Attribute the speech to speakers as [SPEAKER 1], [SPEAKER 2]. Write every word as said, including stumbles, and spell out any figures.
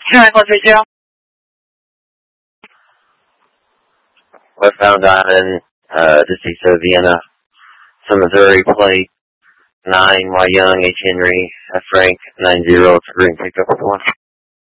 [SPEAKER 1] Westbound thirty.
[SPEAKER 2] Westbound Diamond, uh, deceased of Vienna, some Missouri plate, nine Y Young, H Henry, F Frank, nine zero, it's a green pickup one.